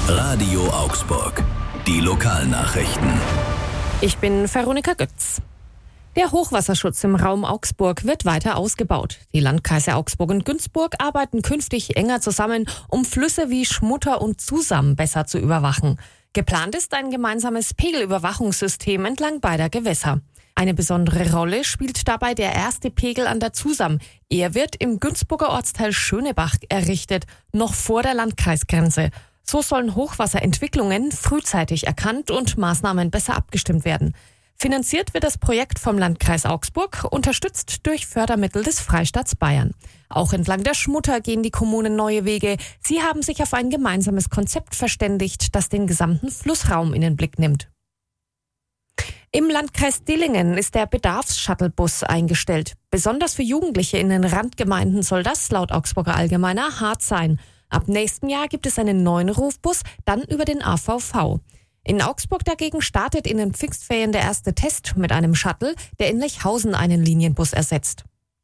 Radio Augsburg. Die Lokalnachrichten. Ich bin Veronika Götz. Der Hochwasserschutz im Raum Augsburg wird weiter ausgebaut. Die Landkreise Augsburg und Günzburg arbeiten künftig enger zusammen, um Flüsse wie Schmutter und Zusam besser zu überwachen. Geplant ist ein gemeinsames Pegelüberwachungssystem entlang beider Gewässer. Eine besondere Rolle spielt dabei der erste Pegel an der Zusam. Er wird im Günzburger Ortsteil Schönebach errichtet, noch vor der Landkreisgrenze. So sollen Hochwasserentwicklungen frühzeitig erkannt und Maßnahmen besser abgestimmt werden. Finanziert wird das Projekt vom Landkreis Augsburg, unterstützt durch Fördermittel des Freistaats Bayern. Auch entlang der Schmutter gehen die Kommunen neue Wege. Sie haben sich auf ein gemeinsames Konzept verständigt, das den gesamten Flussraum in den Blick nimmt. Im Landkreis Dillingen ist der Bedarfs-Shuttlebus eingestellt. Besonders für Jugendliche in den Randgemeinden soll das laut Augsburger Allgemeiner hart sein. Ab nächstem Jahr gibt es einen neuen Rufbus, dann über den AVV. In Augsburg dagegen startet in den Pfingstferien der erste Test mit einem Shuttle, der in Lechhausen einen Linienbus ersetzt.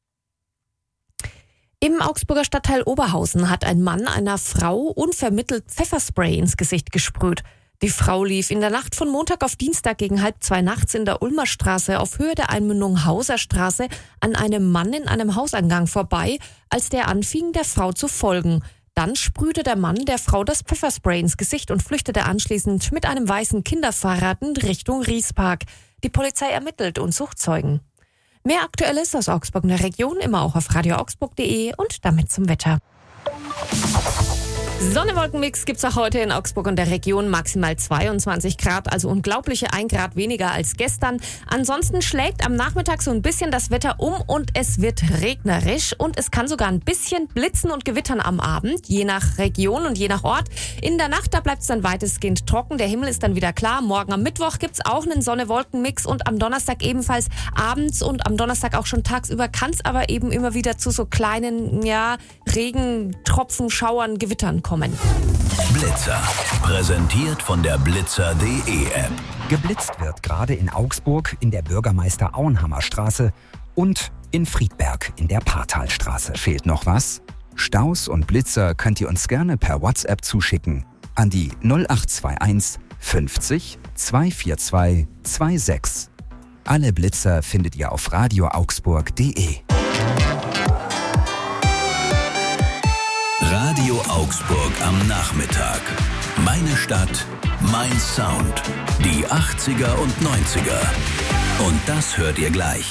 Im Augsburger Stadtteil Oberhausen hat ein Mann einer Frau unvermittelt Pfefferspray ins Gesicht gesprüht. Die Frau lief in der Nacht von Montag auf Dienstag gegen 1:30 nachts in der Ulmer Straße auf Höhe der Einmündung Hauser Straße an einem Mann in einem Hauseingang vorbei, als der anfing, der Frau zu folgen. Dann sprühte der Mann der Frau das Pfefferspray ins Gesicht und flüchtete anschließend mit einem weißen Kinderfahrrad in Richtung Riespark. Die Polizei ermittelt und sucht Zeugen. Mehr Aktuelles aus Augsburg und der Region immer auch auf radioaugsburg.de und damit zum Wetter. Sonne-Wolken-Mix gibt's auch heute in Augsburg und der Region, maximal 22 Grad, also unglaubliche 1 Grad weniger als gestern. Ansonsten schlägt am Nachmittag so ein bisschen das Wetter um und es wird regnerisch und es kann sogar ein bisschen blitzen und gewittern am Abend, je nach Region und je nach Ort. In der Nacht, da bleibt's dann weitestgehend trocken, der Himmel ist dann wieder klar. Morgen am Mittwoch gibt's auch einen Sonne-Wolken-Mix und am Donnerstag ebenfalls abends und am Donnerstag auch schon tagsüber kann's aber eben immer wieder zu so kleinen, Regentropfen, Schauern, Gewittern kommen. Blitzer. Präsentiert von der Blitzer.de App. Geblitzt wird gerade in Augsburg in der Bürgermeister-Auenhammer-Straße und in Friedberg in der Parthalstraße. Fehlt noch was? Staus und Blitzer könnt ihr uns gerne per WhatsApp zuschicken an die 0821 50 242 26. Alle Blitzer findet ihr auf radioaugsburg.de. Radio Augsburg am Nachmittag. Meine Stadt, mein Sound. Die 80er und 90er. Und das hört ihr gleich.